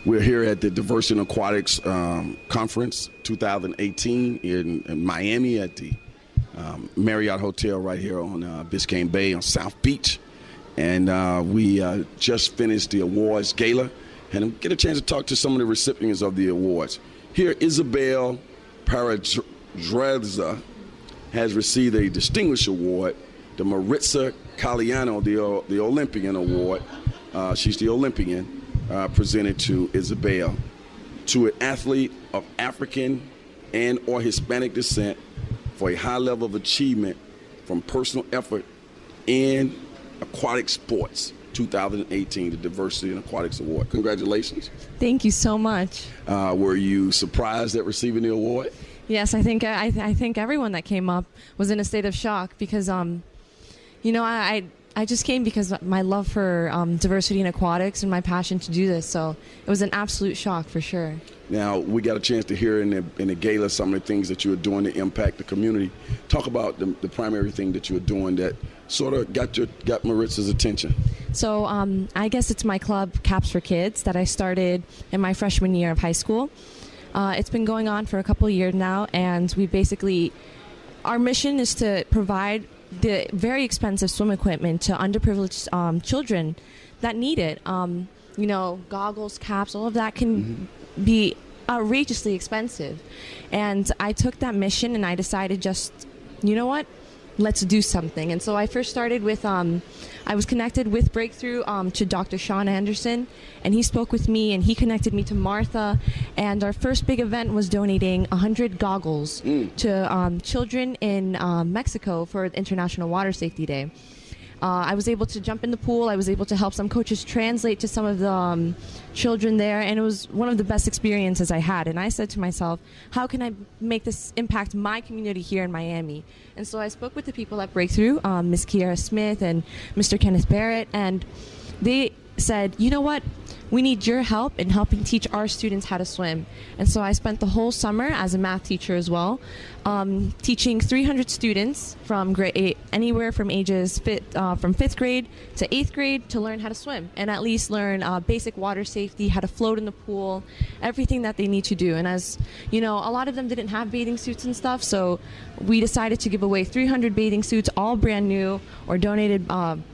We're here at the Diversity in Aquatics Conference 2018 in Miami at the Marriott Hotel right here on Biscayne Bay on South Beach. And we just finished the awards gala and get a chance to talk to some of the recipients of the awards. Here, Isabel Paradreza has received a distinguished award, the Maritza Caliano, the Olympian Award. She's the Olympian presented to Isabel. To an athlete of African and or Hispanic descent for a high level of achievement from personal effort in aquatic sports, 2018, the Diversity in Aquatics Award. Congratulations. Thank you so much. Were you surprised at receiving the award? Yes, I think everyone that came up was in a state of shock because, I just came because my love for diversity in aquatics and my passion to do this. So it was an absolute shock for sure. Now, we got a chance to hear in the gala some of the things that you were doing to impact the community. Talk about the primary thing that you were doing that sort of got Maritza's attention. So I guess it's my club, Caps for Kids, that I started in my freshman year of high school. It's been going on for a couple of years now, and our mission is to provide the very expensive swim equipment to underprivileged children that need it. Goggles, caps, all of that can be outrageously expensive. And I took that mission and I decided let's do something. And so I first started with, I was connected with Breakthrough to Dr. Sean Anderson, and he spoke with me and he connected me to Martha. And our first big event was donating 100 goggles to children in Mexico for International Water Safety Day. I was able to jump in the pool. I was able to help some coaches translate to some of the children there, and it was one of the best experiences I had. And I said to myself, how can I make this impact my community here in Miami? And so I spoke with the people at Breakthrough, Ms. Kiara Smith and Mr. Kenneth Barrett, and they said, you know what? We need your help in helping teach our students how to swim. And so I spent the whole summer as a math teacher as well, teaching 300 students from grade 8, anywhere from ages from 5th grade to 8th grade to learn how to swim and at least learn basic water safety, how to float in the pool, everything that they need to do. And as you know, a lot of them didn't have bathing suits and stuff, so we decided to give away 300 bathing suits, all brand new or donated